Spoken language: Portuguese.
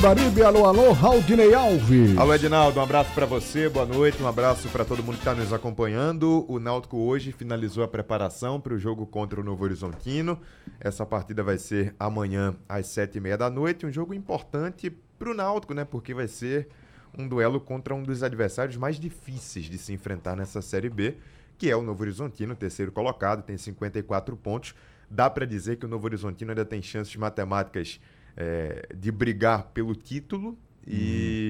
Baribe, alô, alô, Raudinei Alves. Alô, Edinaldo, um abraço pra você, boa noite, um abraço pra todo mundo que tá nos acompanhando. O Náutico hoje finalizou a preparação para o jogo contra o Novo Horizontino. Essa partida vai ser amanhã às 7h30 da noite, um jogo importante pro Náutico, né? Porque vai ser um duelo contra um dos adversários mais difíceis de se enfrentar nessa Série B, que é o Novo Horizontino, terceiro colocado, tem 54 pontos. Dá pra dizer que o Novo Horizontino ainda tem chances matemáticas de brigar pelo título e